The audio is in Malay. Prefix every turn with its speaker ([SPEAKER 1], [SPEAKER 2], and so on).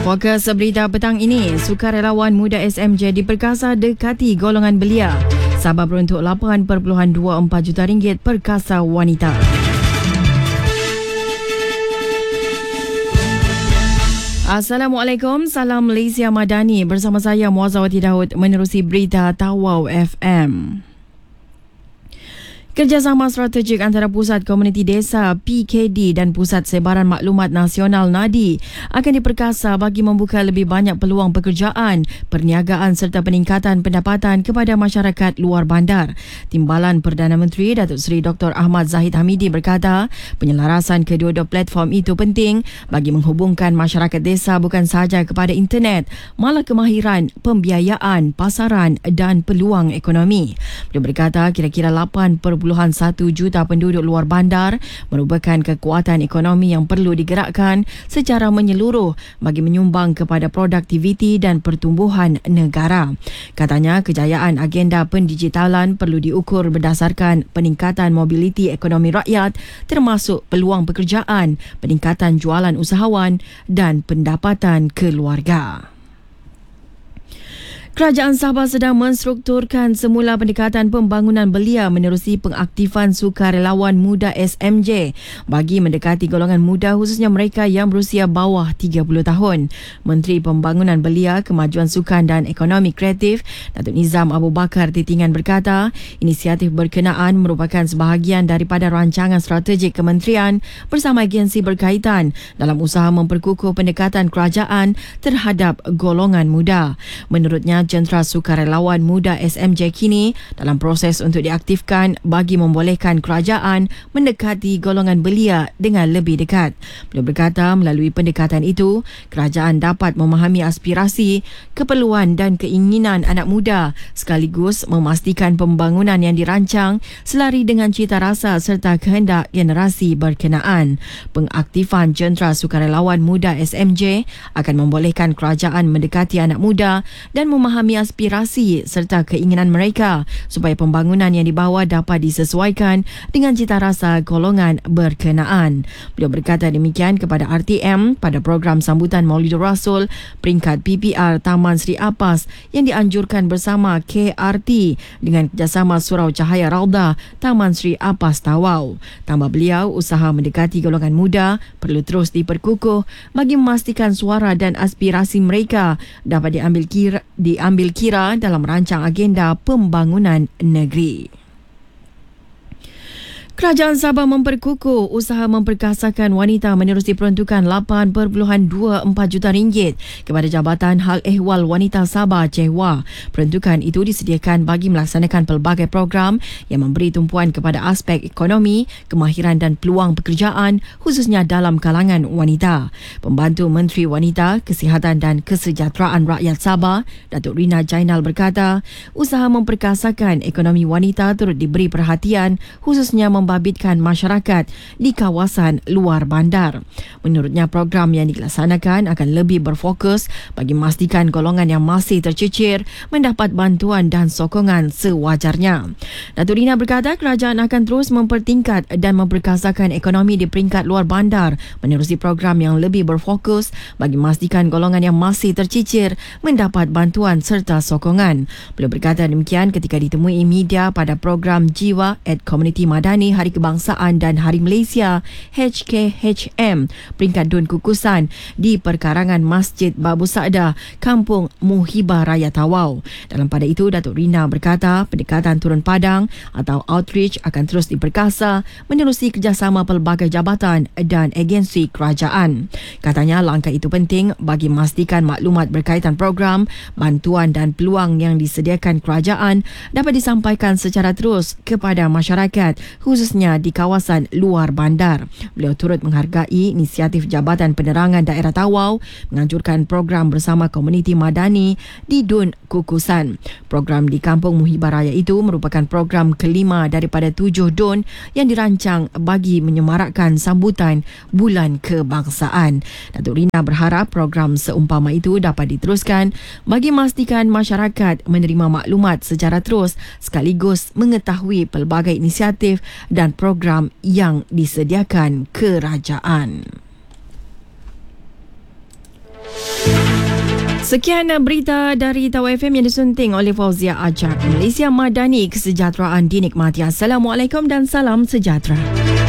[SPEAKER 1] Fokus berita petang ini, sukarelawan muda SMJ diperkasa dekati golongan belia. Sabah beruntuk RM8.24 juta perkasa wanita. Assalamualaikum, salam Malaysia Madani. Bersama saya Muazzawati Daud menerusi berita Tawau FM. Kerjasama strategik antara Pusat Komuniti Desa PKD dan Pusat Sebaran Maklumat Nasional NADI akan diperkasa bagi membuka lebih banyak peluang pekerjaan, perniagaan serta peningkatan pendapatan kepada masyarakat luar bandar. Timbalan Perdana Menteri Datuk Seri Dr. Ahmad Zahid Hamidi berkata, penyelarasan kedua-dua platform itu penting bagi menghubungkan masyarakat desa bukan sahaja kepada internet, malah kemahiran, pembiayaan, pasaran dan peluang ekonomi. Beliau berkata kira-kira 8.1 juta penduduk luar bandar merupakan kekuatan ekonomi yang perlu digerakkan secara menyeluruh bagi menyumbang kepada produktiviti dan pertumbuhan negara. Katanya kejayaan agenda pendigitalan perlu diukur berdasarkan peningkatan mobiliti ekonomi rakyat termasuk peluang pekerjaan, peningkatan jualan usahawan dan pendapatan keluarga. Kerajaan Sabah sedang menstrukturkan semula pendekatan pembangunan belia menerusi pengaktifan sukarelawan muda SMJ bagi mendekati golongan muda khususnya mereka yang berusia bawah 30 tahun. Menteri Pembangunan Belia, Kemajuan Sukan dan Ekonomi Kreatif, Datuk Nizam Abu Bakar Titingan berkata, inisiatif berkenaan merupakan sebahagian daripada rancangan strategik kementerian bersama agensi berkaitan dalam usaha memperkukuh pendekatan kerajaan terhadap golongan muda. Menurutnya, Jentera Sukarelawan Muda SMJ kini dalam proses untuk diaktifkan bagi membolehkan kerajaan mendekati golongan belia dengan lebih dekat. Beliau berkata melalui pendekatan itu, kerajaan dapat memahami aspirasi, keperluan dan keinginan anak muda sekaligus memastikan pembangunan yang dirancang selari dengan cita rasa serta kehendak generasi berkenaan. Pengaktifan Jentera Sukarelawan Muda SMJ akan membolehkan kerajaan mendekati anak muda dan memahami aspirasi serta keinginan mereka supaya pembangunan yang dibawa dapat disesuaikan dengan cita rasa golongan berkenaan. Beliau berkata demikian kepada RTM pada program sambutan Maulidur Rasul peringkat PPR Taman Sri Apas yang dianjurkan bersama KRT dengan kerjasama Surau Cahaya Rauda Taman Sri Apas Tawau. Tambah beliau, usaha mendekati golongan muda perlu terus diperkukuh bagi memastikan suara dan aspirasi mereka dapat diambil kira dalam rancang agenda pembangunan negeri. Kerajaan Sabah memperkukuh usaha memperkasakan wanita menerusi peruntukan RM8.24 juta kepada Jabatan Hal Ehwal Wanita Sabah JEHWA. Peruntukan itu disediakan bagi melaksanakan pelbagai program yang memberi tumpuan kepada aspek ekonomi, kemahiran dan peluang pekerjaan khususnya dalam kalangan wanita. Pembantu Menteri Wanita, Kesihatan dan Kesejahteraan Rakyat Sabah, Datuk Rina Jainal berkata, usaha memperkasakan ekonomi wanita turut diberi perhatian khususnya membabitkan masyarakat di kawasan luar bandar. Menurutnya, program yang dilaksanakan akan lebih berfokus bagi memastikan golongan yang masih tercicir mendapat bantuan dan sokongan sewajarnya. Datuk Rina berkata kerajaan akan terus mempertingkat dan memperkasakan ekonomi di peringkat luar bandar menerusi program yang lebih berfokus bagi memastikan golongan yang masih tercicir mendapat bantuan serta sokongan. Beliau berkata demikian ketika ditemui media pada program Jiwa at Komuniti Madani Hari Kebangsaan dan Hari Malaysia HKHM peringkat Dun Kukusan di perkarangan Masjid Babu Sa'dah, Kampung Muhibah Raya Tawau. Dalam pada itu, Datuk Rina berkata pendekatan turun padang atau outreach akan terus diperkasa menerusi kerjasama pelbagai jabatan dan agensi kerajaan. Katanya langkah itu penting bagi memastikan maklumat berkaitan program, bantuan dan peluang yang disediakan kerajaan dapat disampaikan secara terus kepada masyarakat khususnya di kawasan luar bandar. Beliau turut menghargai inisiatif Jabatan Penerangan Daerah Tawau menganjurkan program bersama komuniti madani di Dun Kukusan. Program di Kampung Muhibah Raya itu merupakan program kelima daripada 7 Dun yang dirancang bagi menyemarakkan sambutan Bulan Kebangsaan. Datuk Rina berharap program seumpama itu dapat diteruskan bagi memastikan masyarakat menerima maklumat secara terus sekaligus mengetahui pelbagai inisiatif dan program yang disediakan kerajaan. Sekian berita dari Tawa FM yang disunting oleh Fauzia Ajak. Malaysia Madani, kesejahteraan dinikmati. Assalamualaikum dan salam sejahtera.